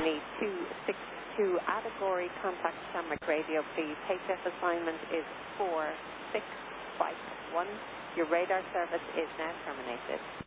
Need 262 Adagori, contact Shamrock Radio, please. HF assignment is 4651. Your radar service is now terminated.